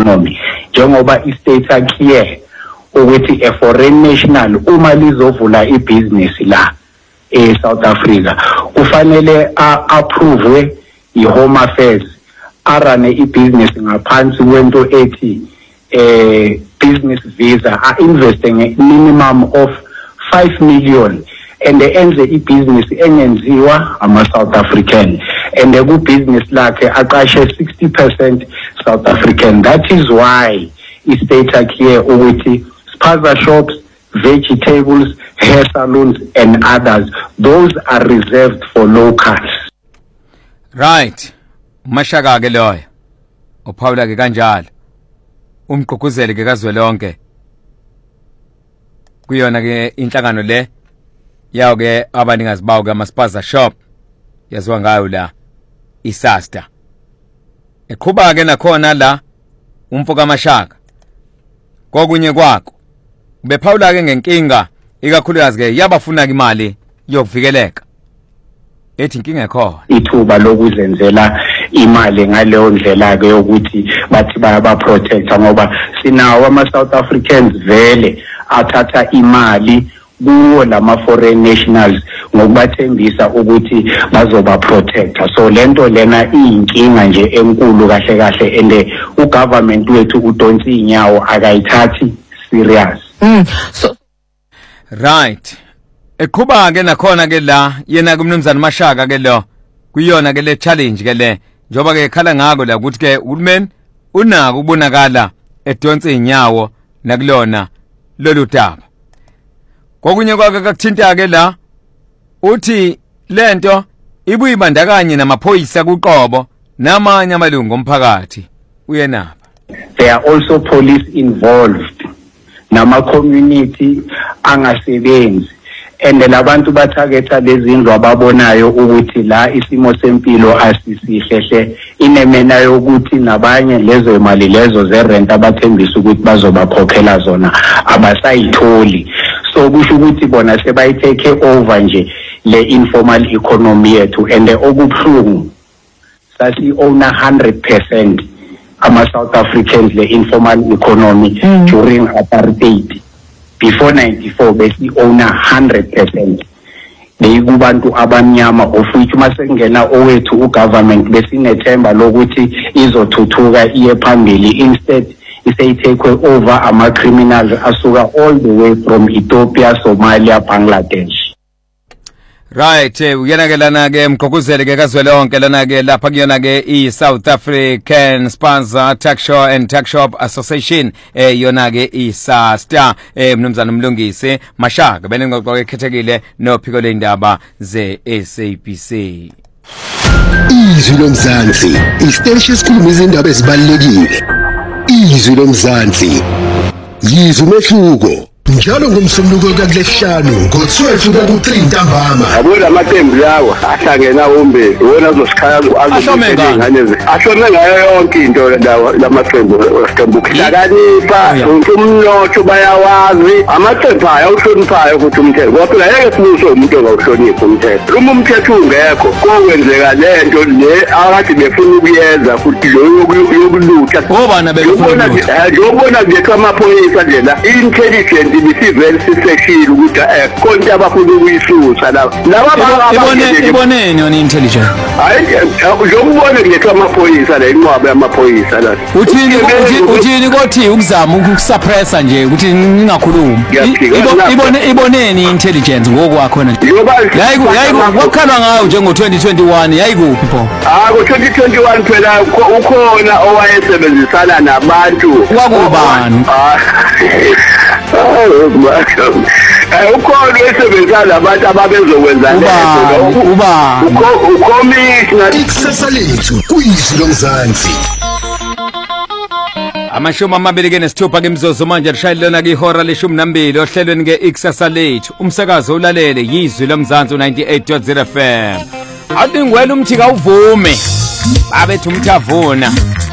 economy njengoba istate akhiye ukuthi a foreign national uma lizovula ibusiness la eSouth Africa kufanele approve iHome Affairs arane ibusiness ngaphansi kwento ethi business visa investing a minimum of 5 million and enze ibusiness engenziwa ama South African and ku business lakhe aqashe 60% South African. That is why istate here ukuthi spaza shops, vegetables, hair salons and others, those are reserved for locals. Right. Mashaka ke loyo. Uphawula ke kanjalo. Umgqugquzeli ke kazwelonke. Kuyona ke inhlangano le yawo ke abaningazi bawo ke ama spaza shop yaziwa ngayo la iSasta. Eqhuba ke nakhona la umfoka Mashaka. Kokunye kwakho bephawula ke ngenkinga ikakhulukazi ke yabafuna imali yokuvikeleka ethi inkinga ekhona ithuba lokuzenzela imali ngaleyo ndlela ke yokuthi bathi bayaba protector ngoba sinawo ama South Africans vele athatha imali kuwo lama foreign nationals ngokubathembisa ukuthi bazoba protector. So lento lena iyinkinga nje enkulu kahle kahle ende ugovernment wethu udonsi inyawo akayithathi serious. So right. Eqhuba ke nakhona ke la yena kumnumzana Mashaka ke lo kuyona ke le challenge ke le njoba ke khala ngako la ukuthi ke uhulumeni unako ukubonakala edonsa inyawo nakulona lolu daba. Kokunye kwake kakuthinta ke la uthi lento ibuyibandakanye namaphoyisa kuqobo namanye amalungu omphakathi uyenapha. There are also police involved nama community angasebenzi and labantu batargeta lezindlu ababonayo ukuthi la isimo sempilo asisihle inemena yokuthi nabanye lezo imali lezo zerent abathembisa ukuthi bazobakhokhela zona abasayitholi. So kusho ukuthi bona sebayitake over nje le informal economy yethu and okubhlungu sasi own 100% ama South Africans le informal economy during apartheid. Before 94 besi own 100%. Beyikubantu abamnyama of which masengena owethu ugovernment besinethemba lokuthi izothuthuka iye phambili, instead isayithekwe over ama criminals asuka all the way from Ethiopia, Somalia, Bangladesh. Right, uyena ke lana ke mgqugquzeli ke kazwelonke lana ke lapha kuyona ke iSouth African Spaza Taxshop and Taxshop Association yona ke iSasta mnumzana umlungisi Mashaka benengqoqo ekhethekile nophiko lendaba ze SABC. Izwi lomzansi isiteshi esikhuluma izindaba ezibalulekile. Izwi lomzansi yizwe umehluko njalo ngomsombuluko kakulesihlanu ngo12 ku3 ntambama. Yabona amaqembu lawo ahlangena umbe wona uzosikhaya azongane ahlome ngayo yonke into lamaqembu hlakanipha umnotho bayawazi amaqembu ayawuhloniphayo ukuthi umthetho kodwa yeke sibuso umuntu ongawuhloniphi umthetho. Uma umthetho ungekho kokwenzeka lento le akade befuna ukuyenza futhi lo yokulutha ngobana bekufuna ukubona nje amaphoyisa nje la intelligent ibisivele siseshile ukuthi konke abafuna ukuyisusa laba iboneni yona intelligent hayi ngiyobona nje amaphoyisa la inqwaba yamaphoyisa la uthini kothi ukuzama ukusuppressa nje ukuthi ningakhulumi iboneni intelligence ngokwakho na yayi wakhala ngayo nje ngo2021 yayikuphi pho ngo2021 phela ukhona owayesebenzisana nabantu wakubani ukhona esebenzisa labantu ababezokwenza lento ucommissioner ikusasa lethu kuyizwi lomzansi. Amashumi amabili ke nesithupha ke imzozo manje lishayelana ke ihora le12 ohlelweni ke ikusasa lethu umsakazo ulalele yizwi lomzansi 98.0 FM. Awudingwela umthika uvume babethu umthavuna